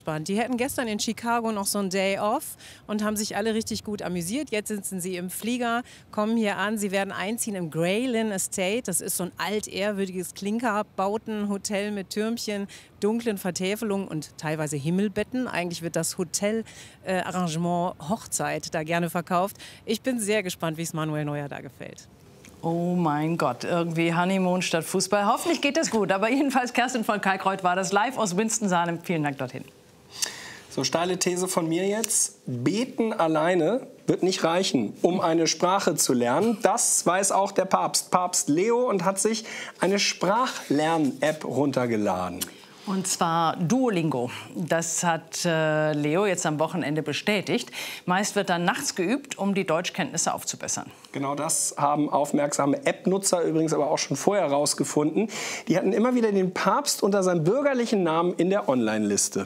Die hätten gestern in Chicago noch so einen Day off und haben sich alle richtig gut amüsiert. Jetzt sitzen sie im Flieger, kommen hier an. Sie werden einziehen im Graylin Estate. Das ist so ein altehrwürdiges Klinkerbautenhotel mit Türmchen, dunklen Vertäfelungen und teilweise Himmelbetten. Eigentlich wird das Hotelarrangement Hochzeit da gerne verkauft. Ich bin sehr gespannt, wie es Manuel Neuer da gefällt. Oh mein Gott, irgendwie Honeymoon statt Fußball. Hoffentlich geht es gut. Aber jedenfalls, Kerstin von Kalkreuth war das live aus Winston-Salem. Vielen Dank dorthin. So, steile These von mir jetzt. Beten alleine wird nicht reichen, um eine Sprache zu lernen. Das weiß auch der Papst, Papst Leo, und hat sich eine Sprachlern-App runtergeladen. Und zwar Duolingo. Das hat Leo jetzt am Wochenende bestätigt. Meist wird dann nachts geübt, um die Deutschkenntnisse aufzubessern. Genau das haben aufmerksame App-Nutzer übrigens aber auch schon vorher herausgefunden. Die hatten immer wieder den Papst unter seinem bürgerlichen Namen in der Online-Liste.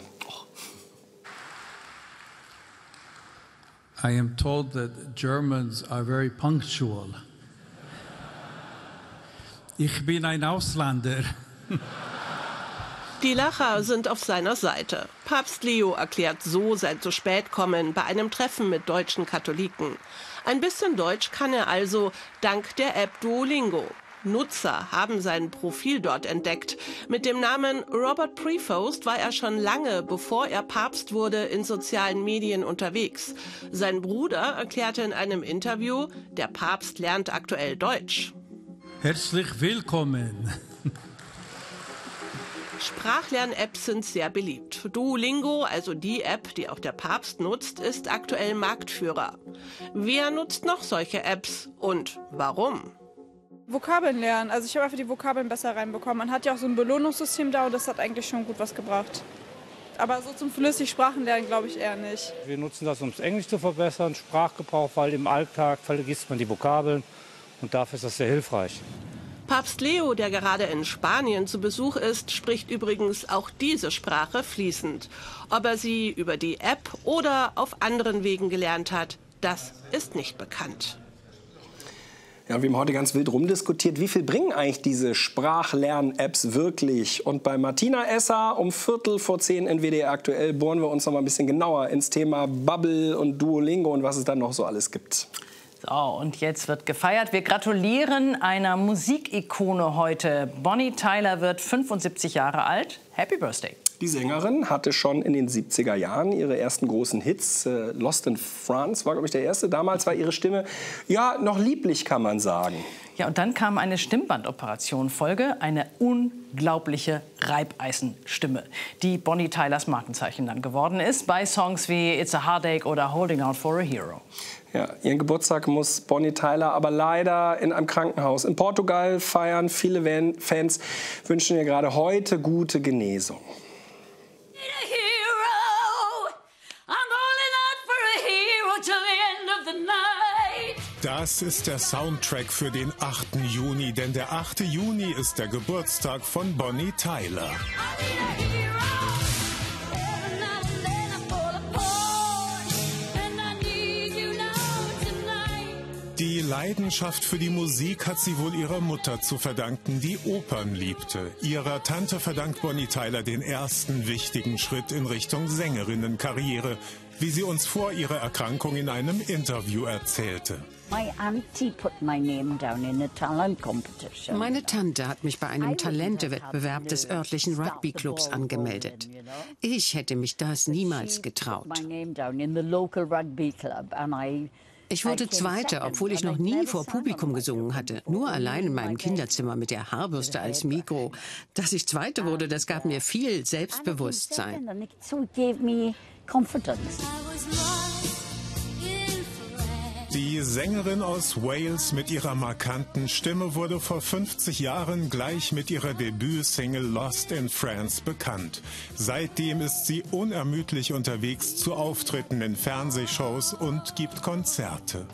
I am told that Germans are very punctual. Ich bin ein Ausländer. Die Lacher sind auf seiner Seite. Papst Leo erklärt so sein zu spät kommen bei einem Treffen mit deutschen Katholiken. Ein bisschen Deutsch kann er also dank der App Duolingo. Nutzer haben sein Profil dort entdeckt. Mit dem Namen Robert Prevost war er schon lange, bevor er Papst wurde, in sozialen Medien unterwegs. Sein Bruder erklärte in einem Interview, der Papst lernt aktuell Deutsch. Herzlich willkommen. Sprachlern-Apps sind sehr beliebt. Duolingo, also die App, die auch der Papst nutzt, ist aktuell Marktführer. Wer nutzt noch solche Apps und warum? Vokabeln lernen. Also ich habe einfach die Vokabeln besser reinbekommen. Man hat ja auch so ein Belohnungssystem da und das hat eigentlich schon gut was gebracht. Aber so zum flüssig Sprachen lernen glaube ich eher nicht. Wir nutzen das, um das Englisch zu verbessern, Sprachgebrauch, weil im Alltag vergisst man die Vokabeln und dafür ist das sehr hilfreich. Papst Leo, der gerade in Spanien zu Besuch ist, spricht übrigens auch diese Sprache fließend. Ob er sie über die App oder auf anderen Wegen gelernt hat, das ist nicht bekannt. Ja, wir haben heute ganz wild rumdiskutiert, wie viel bringen eigentlich diese Sprachlern-Apps wirklich? Und bei Martina Esser um 9:15 in WDR aktuell bohren wir uns noch mal ein bisschen genauer ins Thema Bubble und Duolingo und was es dann noch so alles gibt. So, und jetzt wird gefeiert. Wir gratulieren einer Musikikone heute. Bonnie Tyler wird 75 Jahre alt. Happy Birthday. Die Sängerin hatte schon in den 70er Jahren ihre ersten großen Hits. Lost in France war, glaube ich, der erste. Damals war ihre Stimme ja noch lieblich, kann man sagen. Ja, und dann kam eine Stimmbandoperation Folge, eine unglaubliche Reibeisenstimme, die Bonnie Tylers Markenzeichen dann geworden ist, bei Songs wie It's a Heartache oder Holding Out for a Hero. Ja, ihren Geburtstag muss Bonnie Tyler aber leider in einem Krankenhaus in Portugal feiern. Viele Fans wünschen ihr gerade heute gute Genesung. Das ist der Soundtrack für den 8. Juni, denn der 8. Juni ist der Geburtstag von Bonnie Tyler. Die Leidenschaft für die Musik hat sie wohl ihrer Mutter zu verdanken, die Opern liebte. Ihrer Tante verdankt Bonnie Tyler den ersten wichtigen Schritt in Richtung Sängerinnenkarriere, wie sie uns vor ihrer Erkrankung in einem Interview erzählte. Meine Tante hat mich bei einem Talentewettbewerb des örtlichen Rugbyclubs angemeldet. Ich hätte mich das niemals getraut. Ich wurde Zweite, obwohl ich noch nie vor Publikum gesungen hatte. Nur allein in meinem Kinderzimmer mit der Haarbürste als Mikro. Dass ich Zweite wurde, das gab mir viel Selbstbewusstsein. Die Sängerin aus Wales mit ihrer markanten Stimme wurde vor 50 Jahren gleich mit ihrer Debütsingle Lost in France bekannt. Seitdem ist sie unermüdlich unterwegs zu Auftritten in Fernsehshows und gibt Konzerte.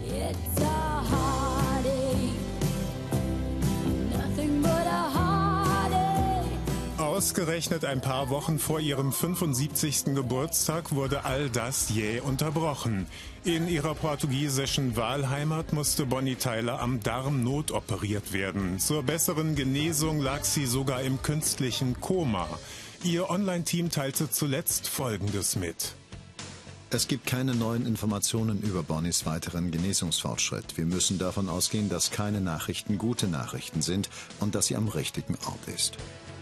Ausgerechnet ein paar Wochen vor ihrem 75. Geburtstag wurde all das jäh unterbrochen. In ihrer portugiesischen Wahlheimat musste Bonnie Tyler am Darm notoperiert werden. Zur besseren Genesung lag sie sogar im künstlichen Koma. Ihr Online-Team teilte zuletzt Folgendes mit. Es gibt keine neuen Informationen über Bonnies weiteren Genesungsfortschritt. Wir müssen davon ausgehen, dass keine Nachrichten gute Nachrichten sind und dass sie am richtigen Ort ist.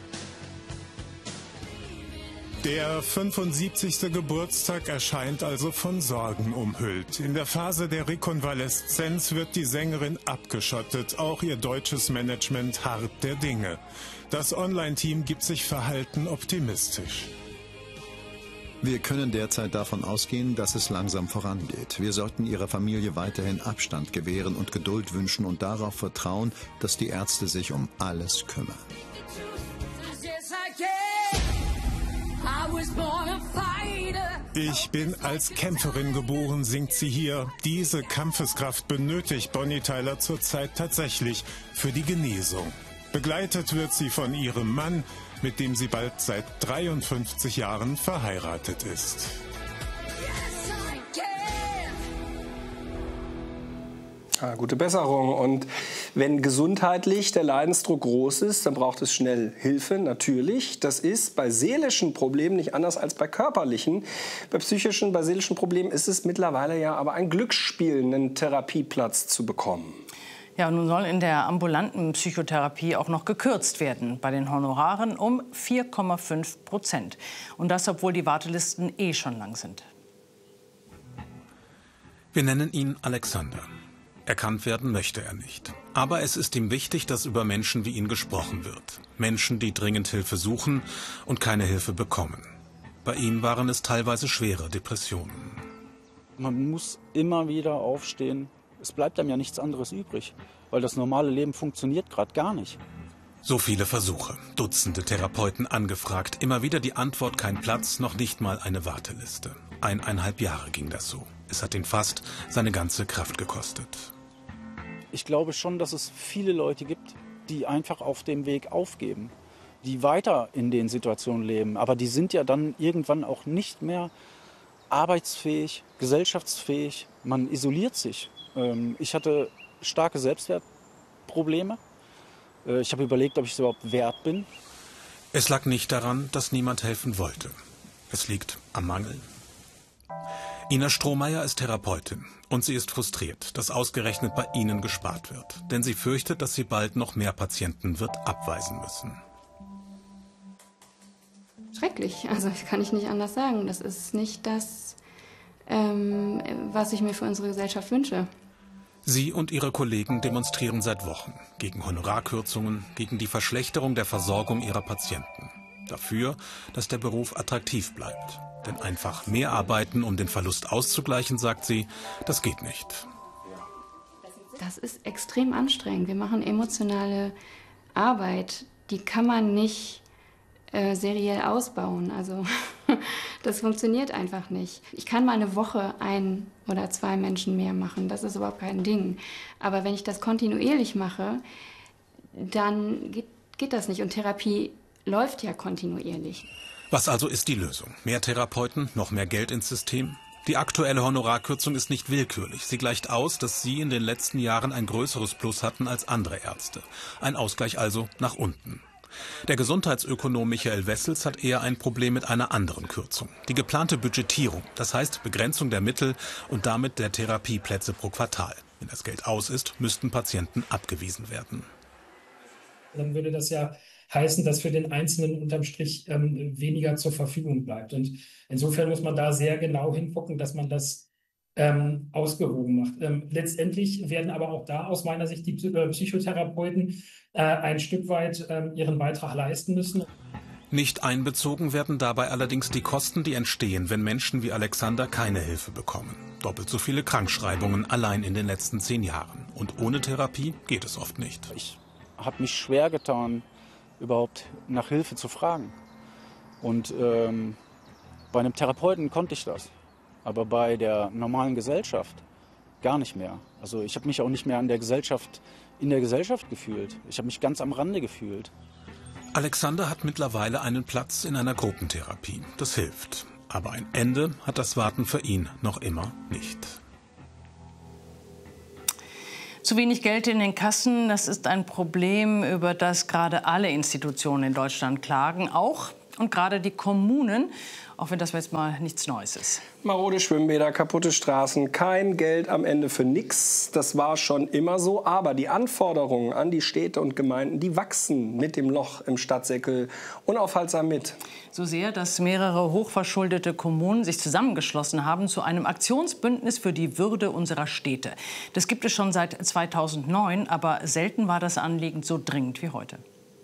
Der 75. Geburtstag erscheint also von Sorgen umhüllt. In der Phase der Rekonvaleszenz wird die Sängerin abgeschottet. Auch ihr deutsches Management harrt der Dinge. Das Online-Team gibt sich verhalten optimistisch. Wir können derzeit davon ausgehen, dass es langsam vorangeht. Wir sollten ihrer Familie weiterhin Abstand gewähren und Geduld wünschen und darauf vertrauen, dass die Ärzte sich um alles kümmern. Ich bin als Kämpferin geboren, singt sie hier. Diese Kampfeskraft benötigt Bonnie Tyler zurzeit tatsächlich für die Genesung. Begleitet wird sie von ihrem Mann, mit dem sie bald seit 53 Jahren verheiratet ist. Ja, gute Besserung. Und wenn gesundheitlich der Leidensdruck groß ist, dann braucht es schnell Hilfe, natürlich. Das ist bei seelischen Problemen nicht anders als bei körperlichen. Bei psychischen, bei seelischen Problemen ist es mittlerweile ja aber ein Glücksspiel, einen Therapieplatz zu bekommen. Ja, nun soll in der ambulanten Psychotherapie auch noch gekürzt werden, bei den Honoraren um 4,5%. Und das, obwohl die Wartelisten schon lang sind. Wir nennen ihn Alexander. Erkannt werden möchte er nicht. Aber es ist ihm wichtig, dass über Menschen wie ihn gesprochen wird. Menschen, die dringend Hilfe suchen und keine Hilfe bekommen. Bei ihm waren es teilweise schwere Depressionen. Man muss immer wieder aufstehen. Es bleibt einem ja nichts anderes übrig, weil das normale Leben funktioniert gerade gar nicht. So viele Versuche, Dutzende Therapeuten angefragt, immer wieder die Antwort: kein Platz, noch nicht mal eine Warteliste. 1,5 Jahre ging das so. Es hat ihn fast seine ganze Kraft gekostet. Ich glaube schon, dass es viele Leute gibt, die einfach auf dem Weg aufgeben, die weiter in den Situationen leben. Aber die sind ja dann irgendwann auch nicht mehr arbeitsfähig, gesellschaftsfähig. Man isoliert sich. Ich hatte starke Selbstwertprobleme. Ich habe überlegt, ob ich es überhaupt wert bin. Es lag nicht daran, dass niemand helfen wollte. Es liegt am Mangel. Ina Strohmeier ist Therapeutin und sie ist frustriert, dass ausgerechnet bei ihnen gespart wird. Denn sie fürchtet, dass sie bald noch mehr Patienten wird abweisen müssen. Schrecklich, also das kann ich nicht anders sagen. Das ist nicht das, was ich mir für unsere Gesellschaft wünsche. Sie und ihre Kollegen demonstrieren seit Wochen gegen Honorarkürzungen, gegen die Verschlechterung der Versorgung ihrer Patienten. Dafür, dass der Beruf attraktiv bleibt. Denn einfach mehr arbeiten, um den Verlust auszugleichen, sagt sie, das geht nicht. Das ist extrem anstrengend. Wir machen emotionale Arbeit, die kann man nicht seriell ausbauen. Also das funktioniert einfach nicht. Ich kann mal eine Woche 1 oder 2 Menschen mehr machen, das ist überhaupt kein Ding. Aber wenn ich das kontinuierlich mache, dann geht das nicht. Und Therapie läuft ja kontinuierlich. Was also ist die Lösung? Mehr Therapeuten, noch mehr Geld ins System? Die aktuelle Honorarkürzung ist nicht willkürlich. Sie gleicht aus, dass Sie in den letzten Jahren ein größeres Plus hatten als andere Ärzte. Ein Ausgleich also nach unten. Der Gesundheitsökonom Michael Wessels hat eher ein Problem mit einer anderen Kürzung. Die geplante Budgetierung, das heißt Begrenzung der Mittel und damit der Therapieplätze pro Quartal. Wenn das Geld aus ist, müssten Patienten abgewiesen werden. Dann würde das ja heißen, dass für den Einzelnen unterm Strich weniger zur Verfügung bleibt. Und insofern muss man da sehr genau hingucken, dass man das ausgewogen macht. Letztendlich werden aber auch da aus meiner Sicht die Psychotherapeuten ein Stück weit ihren Beitrag leisten müssen. Nicht einbezogen werden dabei allerdings die Kosten, die entstehen, wenn Menschen wie Alexander keine Hilfe bekommen. Doppelt so viele Krankschreibungen allein in den letzten 10 Jahren. Und ohne Therapie geht es oft nicht. Ich habe mich schwer getan, überhaupt nach Hilfe zu fragen. Und bei einem Therapeuten konnte ich das. Aber bei der normalen Gesellschaft gar nicht mehr. Also ich habe mich auch nicht mehr in der Gesellschaft gefühlt. Ich habe mich ganz am Rande gefühlt. Alexander hat mittlerweile einen Platz in einer Gruppentherapie. Das hilft. Aber ein Ende hat das Warten für ihn noch immer nicht. Zu wenig Geld in den Kassen, das ist ein Problem, über das gerade alle Institutionen in Deutschland klagen, auch Und gerade die Kommunen, auch wenn das jetzt mal nichts Neues ist. Marode Schwimmbäder, kaputte Straßen, kein Geld am Ende für nix. Das war schon immer so. Aber die Anforderungen an die Städte und Gemeinden, die wachsen mit dem Loch im Stadtsäckel unaufhaltsam mit. So sehr, dass mehrere hochverschuldete Kommunen sich zusammengeschlossen haben zu einem Aktionsbündnis für die Würde unserer Städte. Das gibt es schon seit 2009, aber selten war das Anliegen so dringend wie heute.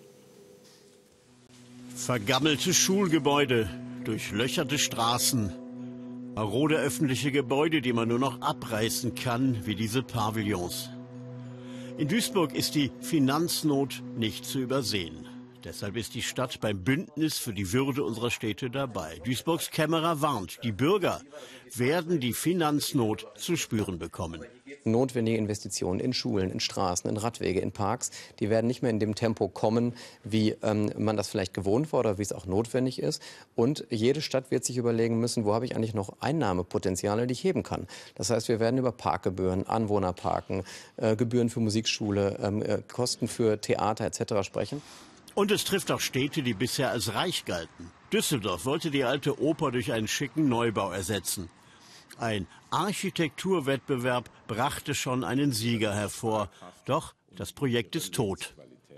Vergammelte Schulgebäude, durchlöcherte Straßen, marode öffentliche Gebäude, die man nur noch abreißen kann, wie diese Pavillons. In Duisburg ist die Finanznot nicht zu übersehen. Deshalb ist die Stadt beim Bündnis für die Würde unserer Städte dabei. Duisburgs Kämmerer warnt, die Bürger werden die Finanznot zu spüren bekommen. Notwendige Investitionen in Schulen, in Straßen, in Radwege, in Parks, die werden nicht mehr in dem Tempo kommen, wie man das vielleicht gewohnt war oder wie es auch notwendig ist. Und jede Stadt wird sich überlegen müssen, wo habe ich eigentlich noch Einnahmepotenziale, die ich heben kann. Das heißt, wir werden über Parkgebühren, Anwohnerparken, Gebühren für Musikschule, Kosten für Theater etc. sprechen. Und es trifft auch Städte, die bisher als reich galten. Düsseldorf wollte die alte Oper durch einen schicken Neubau ersetzen. Ein Architekturwettbewerb brachte schon einen Sieger hervor. Doch das Projekt ist tot.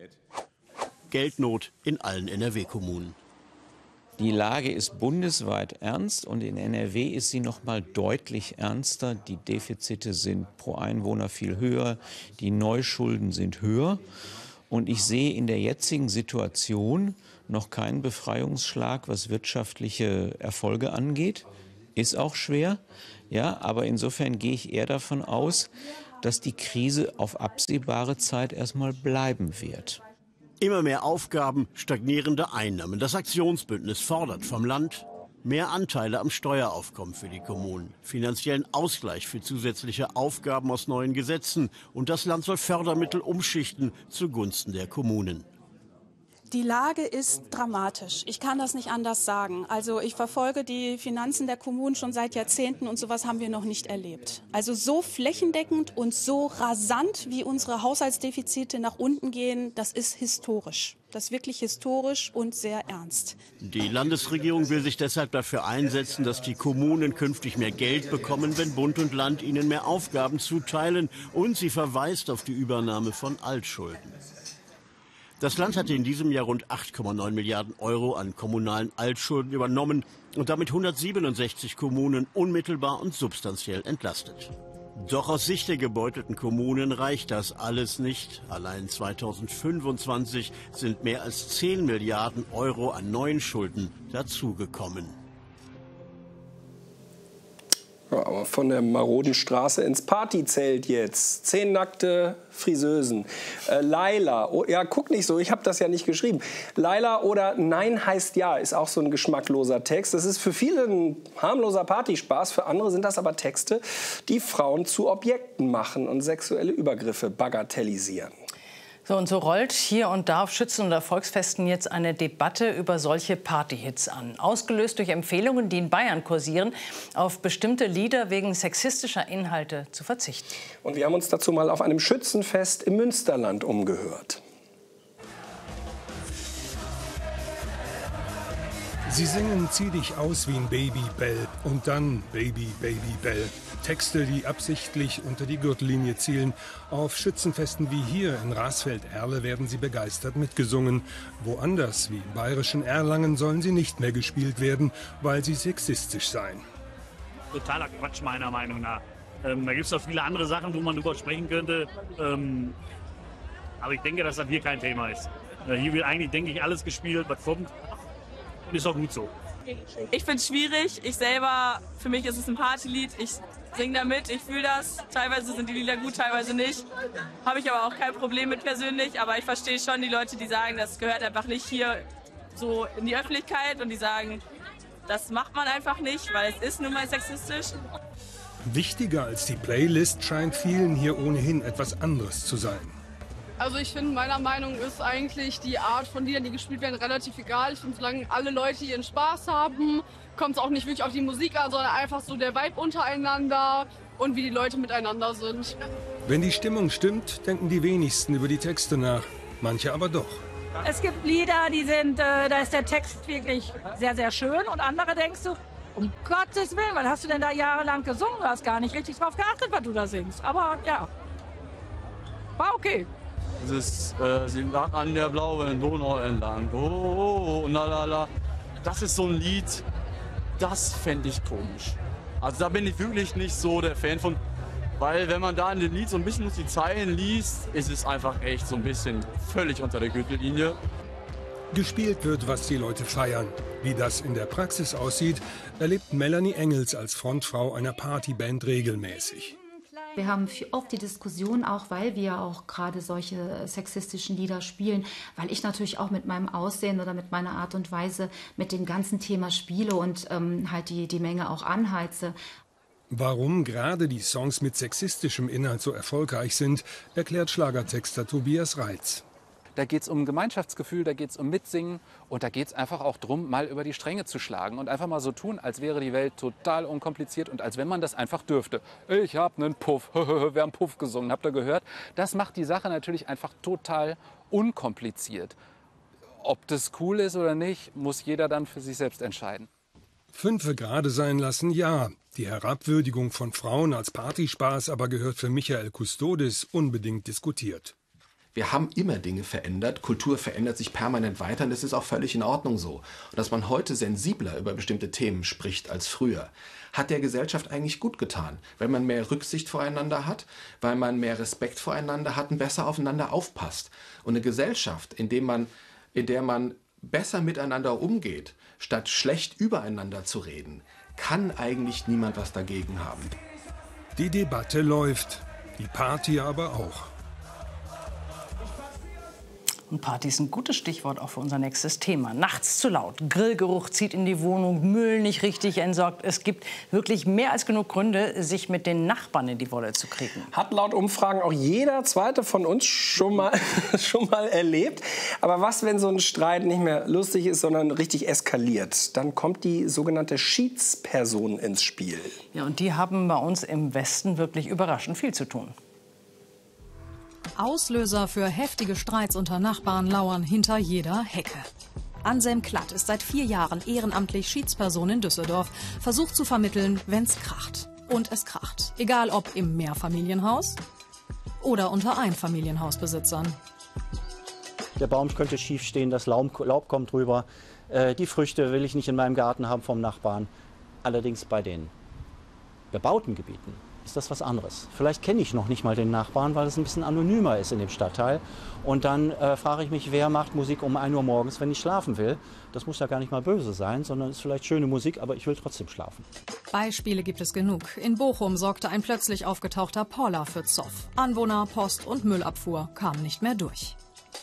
Geldnot in allen NRW-Kommunen. Die Lage ist bundesweit ernst und in NRW ist sie noch mal deutlich ernster. Die Defizite sind pro Einwohner viel höher, die Neuschulden sind höher. Und ich sehe in der jetzigen Situation noch keinen Befreiungsschlag, was wirtschaftliche Erfolge angeht. Ist auch schwer, ja, aber insofern gehe ich eher davon aus, dass die Krise auf absehbare Zeit erstmal bleiben wird. Immer mehr Aufgaben, stagnierende Einnahmen. Das Aktionsbündnis fordert vom Land mehr Anteile am Steueraufkommen für die Kommunen, finanziellen Ausgleich für zusätzliche Aufgaben aus neuen Gesetzen und das Land soll Fördermittel umschichten zugunsten der Kommunen. Die Lage ist dramatisch. Ich kann das nicht anders sagen. Also ich verfolge die Finanzen der Kommunen schon seit Jahrzehnten und sowas haben wir noch nicht erlebt. Also so flächendeckend und so rasant, wie unsere Haushaltsdefizite nach unten gehen, das ist historisch. Das ist wirklich historisch und sehr ernst. Die Landesregierung will sich deshalb dafür einsetzen, dass die Kommunen künftig mehr Geld bekommen, wenn Bund und Land ihnen mehr Aufgaben zuteilen. Und sie verweist auf die Übernahme von Altschulden. Das Land hatte in diesem Jahr rund 8,9 Milliarden Euro an kommunalen Altschulden übernommen und damit 167 Kommunen unmittelbar und substanziell entlastet. Doch aus Sicht der gebeutelten Kommunen reicht das alles nicht. Allein 2025 sind mehr als 10 Milliarden Euro an neuen Schulden dazugekommen. Ja, aber von der maroden Straße ins Partyzelt jetzt. 10 nackte Friseusen. Laila, oh, ja, guck nicht so, ich habe das ja nicht geschrieben. Laila oder Nein heißt Ja ist auch so ein geschmackloser Text. Das ist für viele ein harmloser Partyspaß, für andere sind das aber Texte, die Frauen zu Objekten machen und sexuelle Übergriffe bagatellisieren. So, und so rollt hier und da auf Schützen- oder Volksfesten jetzt eine Debatte über solche Partyhits an. Ausgelöst durch Empfehlungen, die in Bayern kursieren, auf bestimmte Lieder wegen sexistischer Inhalte zu verzichten. Und wir haben uns dazu mal auf einem Schützenfest im Münsterland umgehört. Sie singen Zieh dich aus wie ein Babybell und dann Baby, Babybell. Texte, die absichtlich unter die Gürtellinie zielen. Auf Schützenfesten wie hier in Rasfeld-Erle werden sie begeistert mitgesungen. Woanders, wie im bayerischen Erlangen, sollen sie nicht mehr gespielt werden, weil sie sexistisch seien. Totaler Quatsch, meiner Meinung nach. Da gibt es noch viele andere Sachen, wo man drüber sprechen könnte. Aber ich denke, dass das hier kein Thema ist. Hier wird eigentlich, denke ich, alles gespielt, was kommt. Und ist auch gut so. Ich finde es schwierig. Ich selber, für mich ist es ein Partylied. Ich singe damit, ich fühle das. Teilweise sind die Lieder gut, teilweise nicht. Habe ich aber auch kein Problem mit persönlich. Aber ich verstehe schon die Leute, die sagen, das gehört einfach nicht hier so in die Öffentlichkeit. Und die sagen, das macht man einfach nicht, weil es ist nun mal sexistisch. Wichtiger als die Playlist scheint vielen hier ohnehin etwas anderes zu sein. Also ich finde, meiner Meinung ist eigentlich die Art von Liedern, die gespielt werden, relativ egal. Ich finde, solange alle Leute ihren Spaß haben, kommt es auch nicht wirklich auf die Musik an, sondern einfach so der Vibe untereinander und wie die Leute miteinander sind. Wenn die Stimmung stimmt, denken die wenigsten über die Texte nach. Manche aber doch. Es gibt Lieder, die sind, da ist der Text wirklich sehr, sehr schön. Und andere denkst du, um Gottes Willen, was hast du denn da jahrelang gesungen? Du hast gar nicht richtig drauf geachtet, was du da singst. Aber ja, war okay. Es ist, sie lag an der blauen Donau entlang. Oh, la. Das ist so ein Lied, das fände ich komisch. Also da bin ich wirklich nicht so der Fan von. Weil wenn man da in dem Lied so ein bisschen die Zeilen liest, ist es einfach echt so ein bisschen völlig unter der Gürtellinie. Gespielt wird, was die Leute feiern. Wie das in der Praxis aussieht, erlebt Melanie Engels als Frontfrau einer Partyband regelmäßig. Wir haben oft die Diskussion, auch weil wir auch gerade solche sexistischen Lieder spielen, weil ich natürlich auch mit meinem Aussehen oder mit meiner Art und Weise mit dem ganzen Thema spiele und halt die Menge auch anheize. Warum gerade die Songs mit sexistischem Inhalt so erfolgreich sind, erklärt Schlagertexter Tobias Reitz. Da geht es um Gemeinschaftsgefühl, da geht es um Mitsingen und da geht es einfach auch darum, mal über die Stränge zu schlagen und einfach mal so tun, als wäre die Welt total unkompliziert und als wenn man das einfach dürfte. Ich habe einen Puff, wir haben Puff gesungen, habt ihr gehört? Das macht die Sache natürlich einfach total unkompliziert. Ob das cool ist oder nicht, muss jeder dann für sich selbst entscheiden. Fünfe gerade sein lassen, ja. Die Herabwürdigung von Frauen als Partyspaß aber gehört für Michael Kustodis unbedingt diskutiert. Wir haben immer Dinge verändert, Kultur verändert sich permanent weiter und das ist auch völlig in Ordnung so. Und dass man heute sensibler über bestimmte Themen spricht als früher, hat der Gesellschaft eigentlich gut getan, weil man mehr Rücksicht voreinander hat, weil man mehr Respekt voreinander hat und besser aufeinander aufpasst. Und eine Gesellschaft, in der man besser miteinander umgeht, statt schlecht übereinander zu reden, kann eigentlich niemand was dagegen haben. Die Debatte läuft, die Party aber auch. Und Party ist ein gutes Stichwort auch für unser nächstes Thema. Nachts zu laut, Grillgeruch zieht in die Wohnung, Müll nicht richtig entsorgt. Es gibt wirklich mehr als genug Gründe, sich mit den Nachbarn in die Wolle zu kriegen. Hat laut Umfragen auch jeder Zweite von uns schon mal erlebt. Aber was, wenn so ein Streit nicht mehr lustig ist, sondern richtig eskaliert? Dann kommt die sogenannte Schiedsperson ins Spiel. Ja, und die haben bei uns im Westen wirklich überraschend viel zu tun. Auslöser für heftige Streits unter Nachbarn lauern hinter jeder Hecke. Anselm Klatt ist seit 4 Jahren ehrenamtlich Schiedsperson in Düsseldorf, versucht zu vermitteln, wenn's kracht. Und es kracht. Egal ob im Mehrfamilienhaus oder unter Einfamilienhausbesitzern. Der Baum könnte schief stehen, das Laub kommt drüber. Die Früchte will ich nicht in meinem Garten haben vom Nachbarn. Allerdings bei den bebauten Gebieten ist das was anderes. Vielleicht kenne ich noch nicht mal den Nachbarn, weil es ein bisschen anonymer ist in dem Stadtteil. Und dann frage ich mich, wer macht Musik um 1 Uhr morgens, wenn ich schlafen will? Das muss ja gar nicht mal böse sein, sondern ist vielleicht schöne Musik, aber ich will trotzdem schlafen. Beispiele gibt es genug. In Bochum sorgte ein plötzlich aufgetauchter Poller für Zoff. Anwohner, Post und Müllabfuhr kamen nicht mehr durch.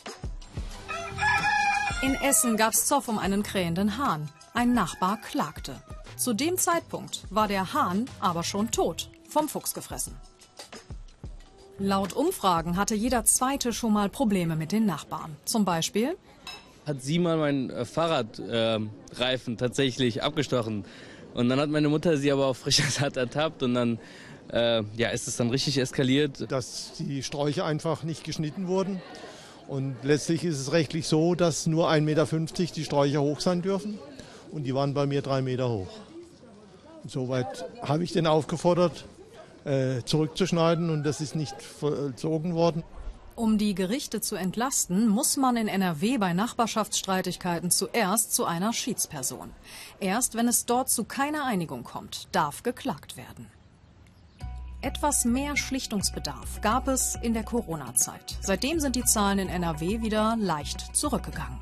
In Essen gab's Zoff um einen krähenden Hahn. Ein Nachbar klagte. Zu dem Zeitpunkt war der Hahn aber schon tot. Vom Fuchs gefressen. Laut Umfragen hatte jeder Zweite schon mal Probleme mit den Nachbarn. Zum Beispiel hat sie mal meinen Fahrradreifen tatsächlich abgestochen. Und dann hat meine Mutter sie aber auf frischer Tat ertappt und dann ist es dann richtig eskaliert. Dass die Sträucher einfach nicht geschnitten wurden. Und letztlich ist es rechtlich so, dass nur 1,50 Meter die Sträucher hoch sein dürfen. Und die waren bei mir 3 Meter hoch. Soweit habe ich den aufgefordert, zurückzuschneiden und das ist nicht vollzogen worden. Um die Gerichte zu entlasten, muss man in NRW bei Nachbarschaftsstreitigkeiten zuerst zu einer Schiedsperson. Erst wenn es dort zu keiner Einigung kommt, darf geklagt werden. Etwas mehr Schlichtungsbedarf gab es in der Corona-Zeit. Seitdem sind die Zahlen in NRW wieder leicht zurückgegangen.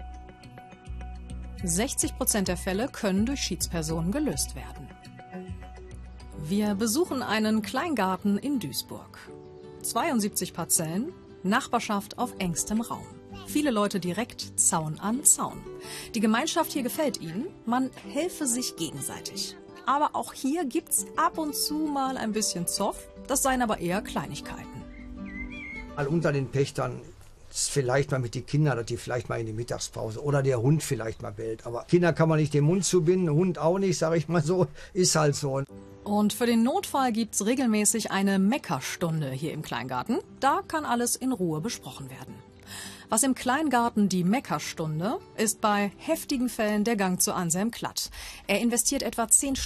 60% der Fälle können durch Schiedspersonen gelöst werden. Wir besuchen einen Kleingarten in Duisburg. 72 Parzellen, Nachbarschaft auf engstem Raum. Viele Leute direkt Zaun an Zaun. Die Gemeinschaft hier gefällt ihnen, man helfe sich gegenseitig. Aber auch hier gibt's ab und zu mal ein bisschen Zoff, das seien aber eher Kleinigkeiten. Mal unter den Pächtern vielleicht mal mit den Kindern, dass die vielleicht mal in die Mittagspause oder der Hund vielleicht mal bellt. Aber Kinder kann man nicht den Mund zubinden, Hund auch nicht, sage ich mal so, ist halt so. Und für den Notfall gibt's regelmäßig eine Meckerstunde hier im Kleingarten. Da kann alles in Ruhe besprochen werden. Was im Kleingarten die Meckerstunde ist bei heftigen Fällen der Gang zu Anselm Klatt. Er investiert etwa 10